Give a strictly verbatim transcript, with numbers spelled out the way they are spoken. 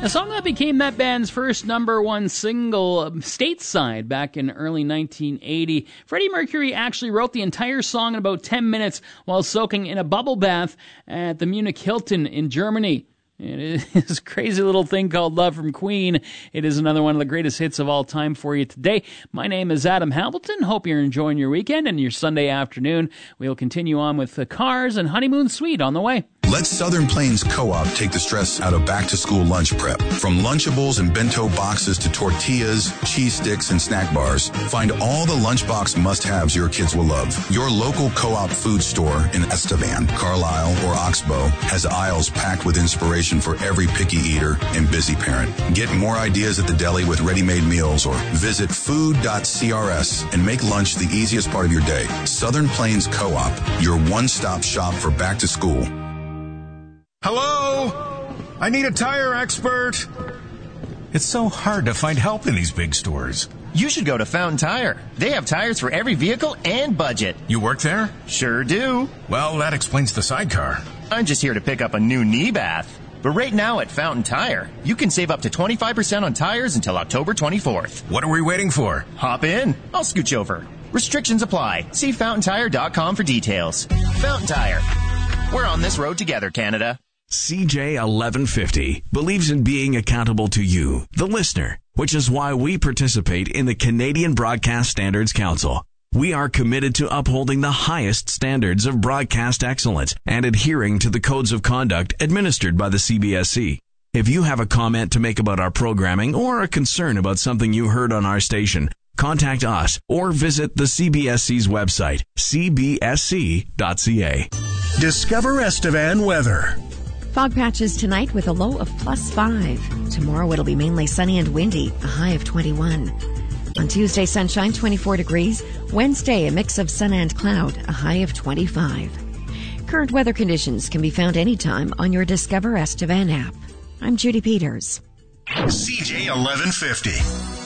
A song that became that band's first number one single stateside back in early nineteen eighty. Freddie Mercury actually wrote the entire song in about ten minutes while soaking in a bubble bath at the Munich Hilton in Germany. It is this crazy little thing called Love from Queen. It is another one of the greatest hits of all time for you today. My name is Adam Hamilton. Hope you're enjoying your weekend and your Sunday afternoon. We'll continue on with the Cars and Honeymoon Suite on the way. Let Southern Plains Co-op take the stress out of back-to-school lunch prep. From Lunchables and bento boxes to tortillas, cheese sticks, and snack bars, find all the lunchbox must-haves your kids will love. Your local Co-op food store in Estevan, Carlisle, or Oxbow has aisles packed with inspiration for every picky eater and busy parent. Get more ideas at the deli with ready-made meals or visit food dot c r s and make lunch the easiest part of your day. Southern Plains Co-op, your one-stop shop for back-to-school. Hello? I need a tire expert. It's so hard to find help in these big stores. You should go to Fountain Tire. They have tires for every vehicle and budget. You work there? Sure do. Well, that explains the sidecar. I'm just here to pick up a new knee bath. But right now at Fountain Tire, you can save up to twenty-five percent on tires until October twenty-fourth. What are we waiting for? Hop in. I'll scooch over. Restrictions apply. See fountain tire dot com for details. Fountain Tire. We're on this road together, Canada. C J eleven fifty believes in being accountable to you, the listener, which is why we participate in the Canadian Broadcast Standards Council. We are committed to upholding the highest standards of broadcast excellence and adhering to the codes of conduct administered by the C B S C. If you have a comment to make about our programming or a concern about something you heard on our station, contact us or visit the C B S C's website, c b s c dot c a. Discover Estevan weather. Fog patches tonight with a low of plus five. Tomorrow it'll be mainly sunny and windy, a high of twenty-one. On Tuesday, sunshine, twenty-four degrees. Wednesday, a mix of sun and cloud, a high of twenty-five. Current weather conditions can be found anytime on your Discover Estevan app. I'm Judy Peters. C J eleven fifty.